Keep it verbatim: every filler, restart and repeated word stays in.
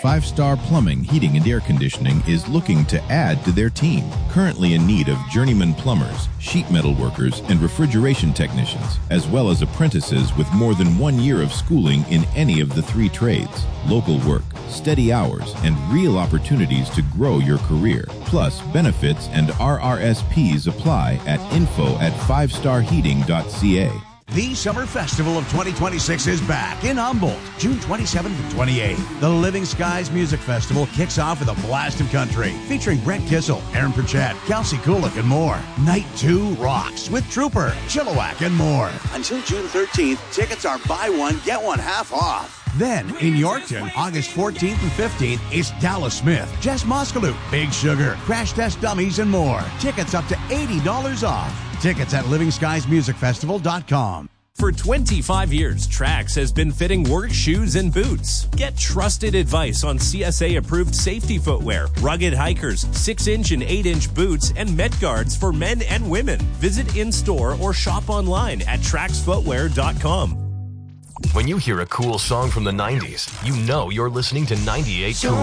Five Star Plumbing, Heating, and Air Conditioning is looking to add to their team. Currently in need of journeyman plumbers, sheet metal workers, and refrigeration technicians, as well as apprentices with more than one year of schooling in any of the three trades. Local work, steady hours, and real opportunities to grow your career. Plus, benefits and R R S Ps apply at info at five star heating dot c a. The Summer Festival of twenty twenty-six is back in Humboldt, June twenty-seventh and twenty-eighth. The Living Skies Music Festival kicks off with a blast of country, featuring Brent Kissel, Aaron Pritchett, Kelsey Kulik, and more. Night two rocks with Trooper, Chilliwack, and more. Until June thirteenth, tickets are buy one, get one half off. Then, in Yorkton, August fourteenth and fifteenth, it's Dallas Smith, Jess Moskalut, Big Sugar, Crash Test Dummies, and more. Tickets up to eighty dollars off. Tickets at living skies music festival dot com. For twenty-five years, Trax has been fitting work shoes and boots. Get trusted advice on C S A-approved safety footwear, rugged hikers, six inch and eight inch boots, and Met Guards for men and women. Visit in-store or shop online at trax footwear dot com. When you hear a cool song from the nineties, you know you're listening to ninety-eight Cool.